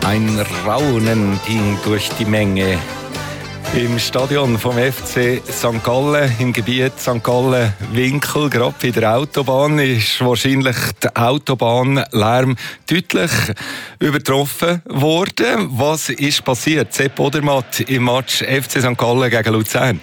Ein Raunen ging durch die Menge. Im Stadion vom FC St. Gallen, im Gebiet St. Gallen-Winkel, gerade bei der Autobahn, ist wahrscheinlich der Autobahnlärm deutlich übertroffen worden. Was ist passiert? Sepp Odermatt im Match FC St. Gallen gegen Luzern.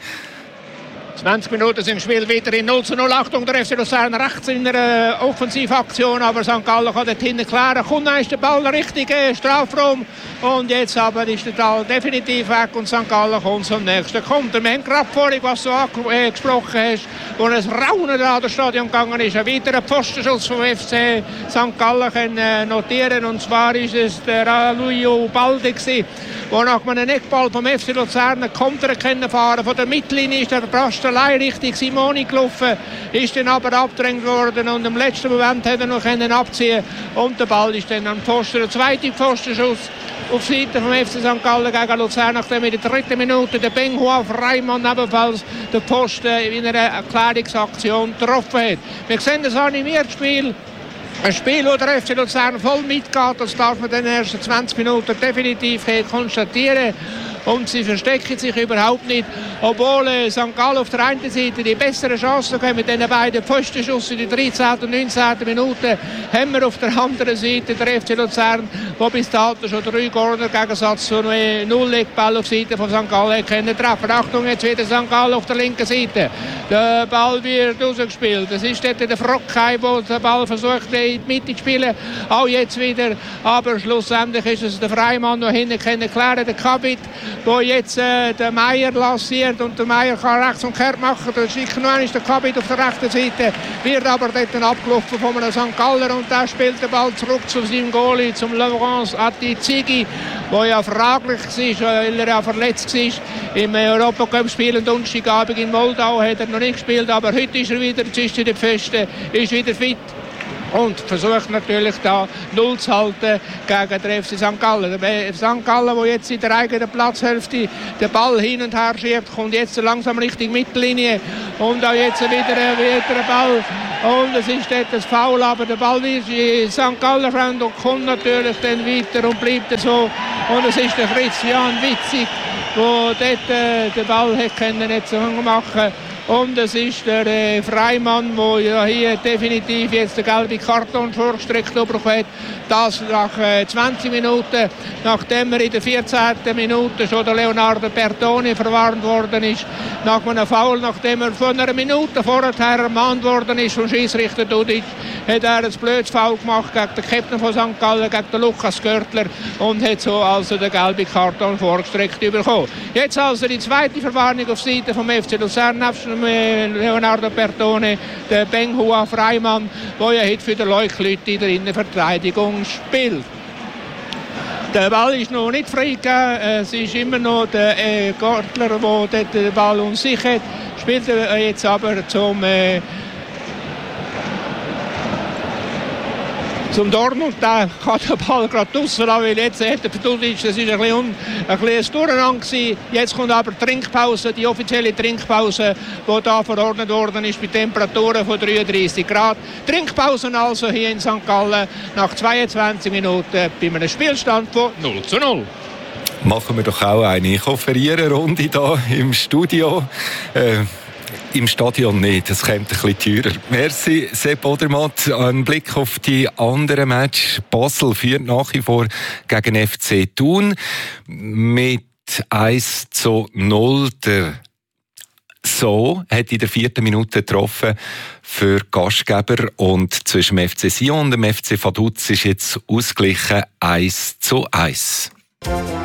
20 Minuten sind im Spiel wieder in 0:0. Achtung, der FC Luzern rechts in einer Offensivaktion, aber St. Gallen kann dort hinten klären. Kommt ist der Ball richtig Strafraum und jetzt aber ist der Ball definitiv weg und St. Gallen kommt zum nächsten. Wir haben gerade vorhin, was du angesprochen hast, wo ein Raunen an das Stadion gegangen ist. Ein weiterer Postenschuss vom FC St. Gallen können notieren, und zwar ist es der Aluio Balde gewesen, wo nach einem Eckball vom FC Luzern einen Konter fahren. Von der Mittellinie ist der allein Richtung Simoni gelaufen, ist dann aber abgedrängt worden und im letzten Moment hat er noch abziehen und der Ball ist dann am Pfosten. Der zweite Pfostenschuss auf Seite vom FC St. Gallen gegen Luzern, nachdem in der 3. Minute der Benhua Freimann ebenfalls den Posten in einer Erklärungsaktion getroffen hat. Wir sehen das animiertes Spiel. Ein Spiel, wo der FC Luzern voll mitgeht, das darf man in den ersten 20 Minuten definitiv konstatieren. Und sie verstecken sich überhaupt nicht, obwohl St. Gallen auf der einen Seite die bessere Chance hat mit den beiden Pfostenschüssen in der 13. und 19. Minute, haben wir auf der anderen Seite der FC Luzern, der bis dato schon 3 Corner Gegensatz zu 0 Eckball auf Seite von St. Gallen können treffen. Achtung, jetzt wieder St. Gallen auf der linken Seite. Der Ball wird rausgespielt. Das ist dort der Frockheim, der den Ball versucht in die Mitte zu spielen. Auch jetzt wieder, aber schlussendlich ist es der Freimann, der hinten klären, der Kabit, wo jetzt der Meier lanciert und der Meier kann rechts und kehrt machen. Da schickt noch einmal der Kabit auf der rechten Seite, wird aber dort abgelaufen von einem St. Galler und da spielt der Ball zurück zu seinem Goalie, zum Laurence Atizigi, der ja fraglich war, weil er ja verletzt war. Im Europacup-Spiel am Donnerstagabend in Moldau hat er noch nicht gespielt, aber heute ist er wieder zwischen den Pfosten, ist wieder fit. Und versucht natürlich da 0 zu halten gegen den FC St. Gallen. Der St. Gallen, der jetzt in der eigenen Platzhälfte den Ball hin und her schiebt, kommt jetzt langsam Richtung Mittellinie. Und auch jetzt wieder ein Ball. Und es ist dort ein Foul, aber der Ball wird in St. Gallen fremd und kommt natürlich dann weiter und bleibt so. Und es ist der Christian Witzig, der dort den Ball nicht machen konnte. Und es ist der Freimann, der ja hier definitiv jetzt den gelben Karton vorgestreckt bekommen hat. Das nach 20 Minuten, nachdem er in der 14. Minute schon der Leonardo Bertoni verwarnt worden ist. Nach einem Foul, nachdem er von einer Minute vorher ermahnt worden ist von Schiedsrichter Dudic, hat er ein blödes Foul gemacht gegen den Captain von St. Gallen, gegen den Lukas Görtler, und hat so also den gelben Karton vorgestreckt bekommen. Jetzt also die zweite Verwarnung auf Seite vom FC Luzern, Leonardo Bertone, der Benhua Freimann, der ja heute für die Leuchtlüte in der Innenverteidigung spielt. Der Ball ist noch nicht freigegeben, es ist immer noch der Gortler, der dort den Ball um sich hat, spielt er jetzt aber zum Dortmund, da kann der Ball gerade draussen lassen, weil jetzt hat der Dudic, das ist ein bisschen Durcheinander gewesen. Jetzt kommt aber die Trinkpause, die offizielle Trinkpause, die da verordnet worden ist bei Temperaturen von 33 Grad. Trinkpausen also hier in St. Gallen nach 22 Minuten bei einem Spielstand von 0:0. Machen wir doch auch eine. Ich offeriere eine Runde hier im Studio. Im Stadion nicht, das kommt ein bisschen teurer. Merci, Sepp Odermatt. Ein Blick auf die anderen Match. Basel führt nach wie vor gegen FC Thun mit 1:0. Der So hat in der 4. Minute getroffen für Gastgeber, und zwischen dem FC Sion und dem FC Vaduz ist jetzt ausgeglichen 1:1.